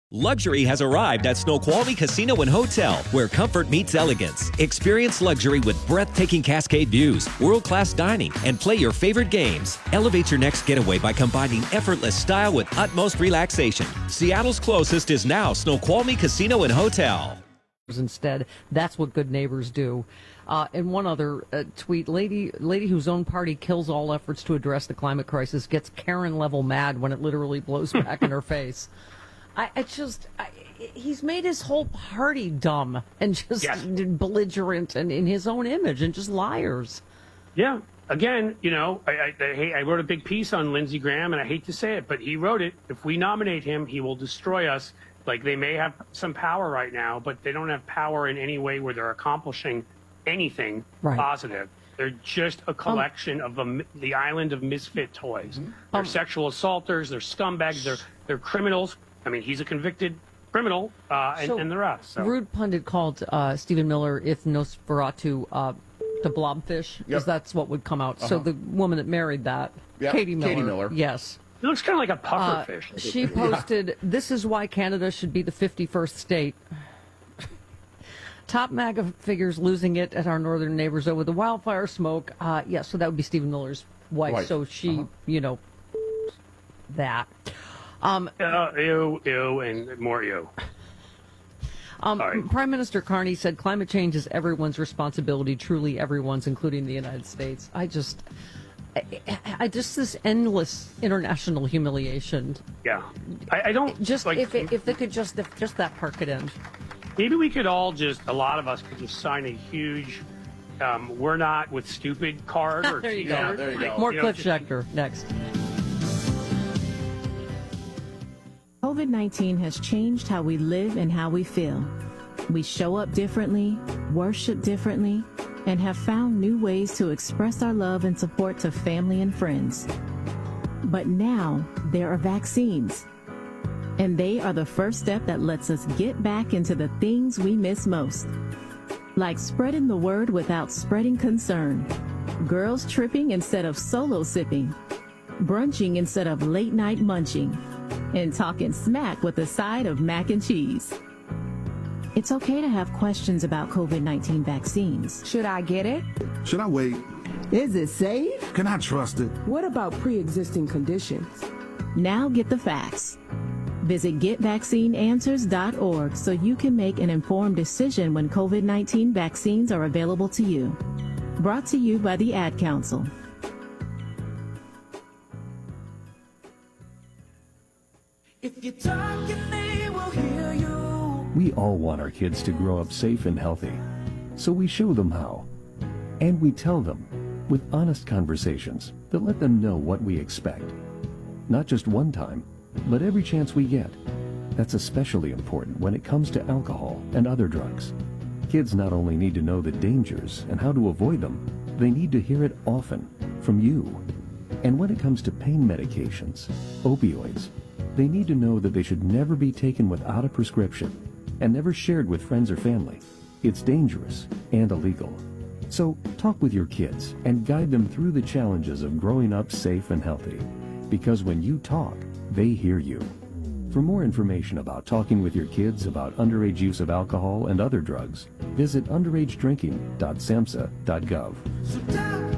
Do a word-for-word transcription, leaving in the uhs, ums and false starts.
Luxury has arrived at Snoqualmie Casino and Hotel, where comfort meets elegance. Experience luxury with breathtaking Cascade views, world-class dining, and play your favorite games. Elevate your next getaway by combining effortless style with utmost relaxation. Seattle's closest is now Snoqualmie Casino and Hotel. Instead, that's what good neighbors do. Uh, and one other uh, tweet, lady lady whose own party kills all efforts to address the climate crisis gets Karen-level mad when it literally blows back in her face. I, I just, I, he's made his whole party dumb and just yes. belligerent and in his own image and just liars. Yeah. Again, you know, I, I, I, I wrote a big piece on Lindsey Graham, and I hate to say it, but he wrote it. If we nominate him, he will destroy us. Like, they may have some power right now, but they don't have power in any way where they're accomplishing anything right. positive. They're just a collection um, of a, the island of misfit toys. Mm-hmm. They're um, sexual assaulters. They're scumbags. They're they're criminals. I mean, he's a convicted criminal, uh, and, so, and the rest. So. Rude Pundit called uh, Stephen Miller if Nosferatu uh, the blobfish, because yep. that's what would come out. Uh-huh. So the woman that married that, yep. Katie Miller. Katie Miller. Yes. It looks kind of like a puffer uh, fish. She posted, this is why Canada should be the fifty-first state. Top MAGA figures losing it at our northern neighbors over the wildfire smoke. Uh, yeah, so that would be Stephen Miller's wife. wife. So she, uh-huh. you know, that. Um, uh, ew, ew, and more ew. Um, Prime Minister Carney said climate change is everyone's responsibility, truly everyone's, including the United States. I just, I, I just this endless international humiliation. Yeah, I, I don't just like if it, if they could just if just that part could end. Maybe we could all just a lot of us could just sign a huge um, "We're not with stupid" card. Or there you go. Yeah, there you go. More you Cliff know, Schechter next. COVID nineteen has changed how we live and how we feel. We show up differently, worship differently, and have found new ways to express our love and support to family and friends. But now there are vaccines, and they are the first step that lets us get back into the things we miss most, like spreading the word without spreading concern, girls tripping instead of solo sipping, brunching instead of late night munching, and talking smack with a side of mac and cheese. It's okay to have questions about COVID nineteen vaccines. Should I get it? Should I wait? Is it safe? Can I trust it? What about pre-existing conditions? Now get the facts. Visit get vaccine answers dot org so you can make an informed decision when COVID nineteen vaccines are available to you. Brought to you by the Ad Council. If you talk, they will hear you. We all want our kids to grow up safe and healthy, so we show them how. And we tell them with honest conversations that let them know what we expect. Not just one time, but every chance we get. That's especially important when it comes to alcohol and other drugs. Kids not only need to know the dangers and how to avoid them, they need to hear it often from you. And when it comes to pain medications, opioids, they need to know that they should never be taken without a prescription and never shared with friends or family. It's dangerous and illegal. So talk with your kids and guide them through the challenges of growing up safe and healthy. Because when you talk, they hear you. For more information about talking with your kids about underage use of alcohol and other drugs, visit underage drinking dot samhsa dot gov.